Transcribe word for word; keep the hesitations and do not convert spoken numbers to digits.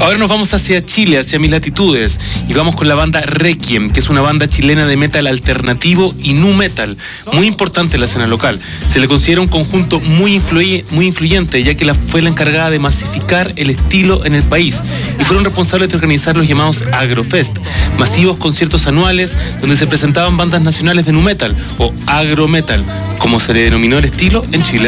Ahora nos vamos hacia Chile, hacia mis latitudes, y vamos con la banda Requiem, que es una banda chilena de metal alternativo y nu metal, muy importante en la escena local. Se le considera un conjunto muy, influy muy influyente, ya que la, fue la encargada de masificar el estilo en el país, y fueron responsables de organizar los llamados Agrofest, masivos conciertos anuales donde se presentaban bandas nacionales de nu metal, o agro metal, como se le denominó el estilo en Chile.